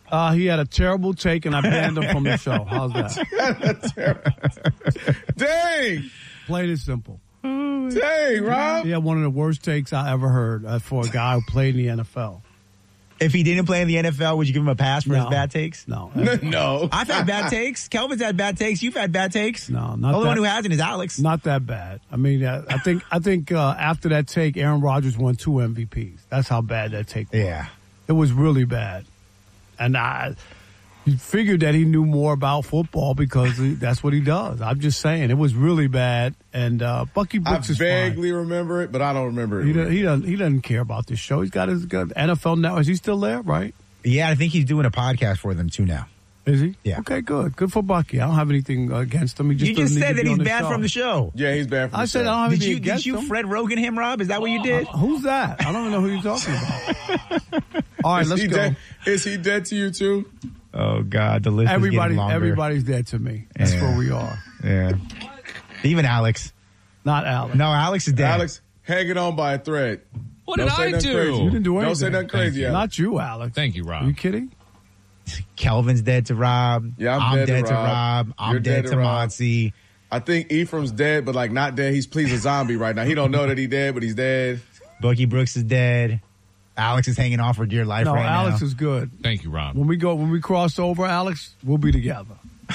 He had a terrible take, and I banned him from the show. How's that? Dang. Plain and simple. Dang, Rob. He had one of the worst takes I ever heard for a guy who played in the NFL. If he didn't play in the NFL, would you give him a pass for his bad takes? No. No. I've had bad takes. Kelvin's had bad takes. You've had bad takes. No, not the only that. one who hasn't is Alex. Not that bad. I mean, I think after that take, Aaron Rodgers won 2 MVPs. That's how bad that take was. Yeah. It was really bad. And he figured that he knew more about football because that's what he does. I'm just saying. It was really bad. And Bucky Brooks is fine. I vaguely remember it, but I don't remember it. He doesn't care about this show. He's got his NFL Network. Is he still there, right? Yeah, I think he's doing a podcast for them, too, now. Is he? Yeah. Okay, good. Good for Bucky. I don't have anything against him. You just said that he's banned from the show. Yeah, he's banned from the show. I said I don't have anything against him. Did you Fred Rogan him, Rob? Is that what you did? Who's that? I don't even know who you're talking about. All right, let's go. Is he dead to you, too? Oh, God, the list is getting longer. Everybody's dead to me. That's where we are. Yeah. Even Alex. Not Alex. No, Alex is dead. Alex, hanging on by a thread. What did I do? You didn't do anything. Don't say nothing crazy, Alex. Not you, Alex. Thank you, Rob. Are you kidding? Kelvin's dead to Rob. Yeah, I'm dead to Rob. I'm dead to Monty. I think Ephraim's dead, but like not dead. He's a zombie right now. He don't know that he's dead, but he's dead. Bucky Brooks is dead. Alex is hanging on for dear life right now. No, Alex is good. Thank you, Rob. When we cross over, Alex, we'll be together.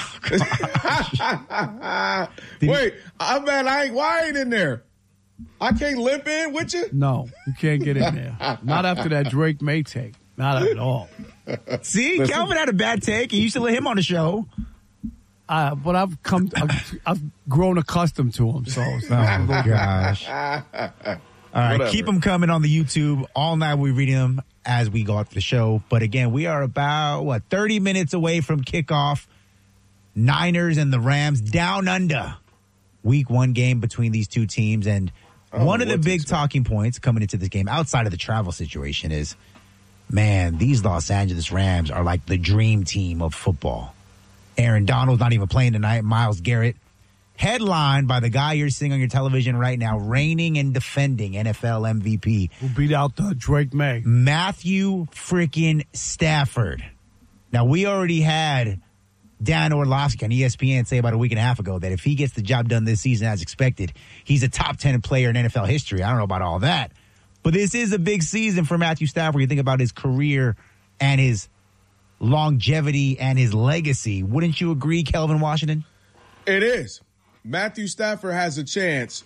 Wait, I'm mad. Why I ain't in there? I can't limp in with you? No, you can't get in there. Not after that Drake May take. Not at all. See, Kelvin had a bad take. You used to let him on the show. But I've grown accustomed to him. So oh gosh. All right, Whatever. Keep them coming on the YouTube. All night we're reading them as we go after the show. But again, we are about, 30 minutes away from kickoff. Niners and the Rams down under. Week 1 game between these two teams. And one of the big talking points coming into this game, outside of the travel situation, is, man, these Los Angeles Rams are like the dream team of football. Aaron Donald's not even playing tonight. Myles Garrett. Headlined by the guy you're seeing on your television right now, reigning and defending NFL MVP. Who beat out Drake May. Matthew freaking Stafford. Now, we already had Dan Orlovsky on ESPN say about a week and a half ago that if he gets the job done this season as expected, he's a top 10 player in NFL history. I don't know about all that. But this is a big season for Matthew Stafford. You think about his career and his longevity and his legacy. Wouldn't you agree, Kelvin Washington? It is. Matthew Stafford has a chance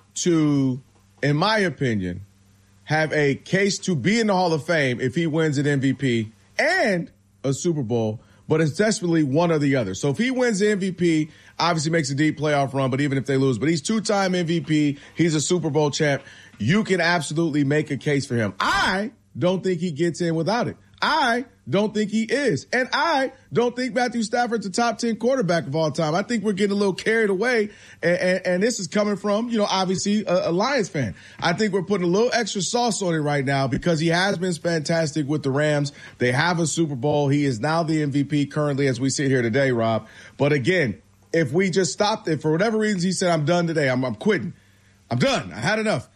to, in my opinion, have a case to be in the Hall of Fame if he wins an MVP and a Super Bowl, but it's desperately one or the other. So if he wins the MVP, obviously makes a deep playoff run, but even if they lose, but he's 2-time MVP, he's a Super Bowl champ, you can absolutely make a case for him. I don't think he gets in without it. I don't think he is. And I don't think Matthew Stafford's a top 10 quarterback of all time. I think we're getting a little carried away. And this is coming from, obviously a Lions fan. I think we're putting a little extra sauce on it right now because he has been fantastic with the Rams. They have a Super Bowl. He is now the MVP currently as we sit here today, Rob. But again, if we just stopped it for whatever reasons, he said, I'm done today. I'm quitting. I'm done. I had enough.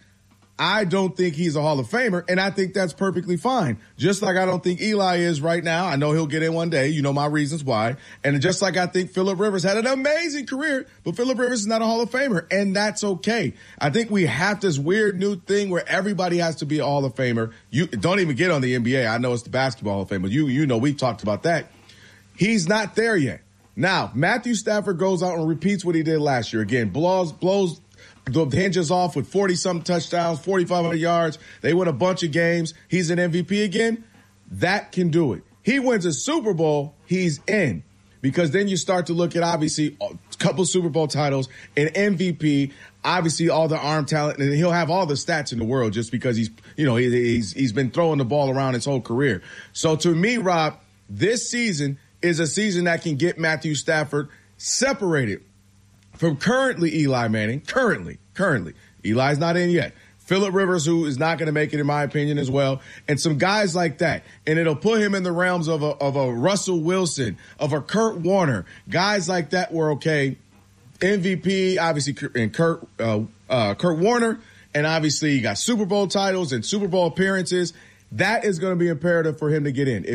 I don't think he's a Hall of Famer, and I think that's perfectly fine. Just like I don't think Eli is right now. I know he'll get in one day. You know my reasons why. And just like I think Phillip Rivers had an amazing career, but Phillip Rivers is not a Hall of Famer, and that's okay. I think we have this weird new thing where everybody has to be a Hall of Famer. You don't even get on the NBA. I know it's the Basketball Hall of Fame, but you know we've talked about that. He's not there yet. Now, Matthew Stafford goes out and repeats what he did last year. Again, blows the hinges off with 40-something touchdowns, 4,500 yards. They win a bunch of games. He's an MVP again. That can do it. He wins a Super Bowl, he's in. Because then you start to look at, obviously, a couple Super Bowl titles, an MVP, obviously all the arm talent, and he'll have all the stats in the world just because he's been throwing the ball around his whole career. So to me, Rob, this season is a season that can get Matthew Stafford separated from currently Eli Manning, currently. Eli's not in yet. Phillip Rivers, who is not going to make it, in my opinion, as well, and some guys like that. And it'll put him in the realms of a Russell Wilson, of a Kurt Warner. Guys like that were okay. MVP, obviously, and Kurt Warner, and obviously you got Super Bowl titles and Super Bowl appearances. That is going to be imperative for him to get in.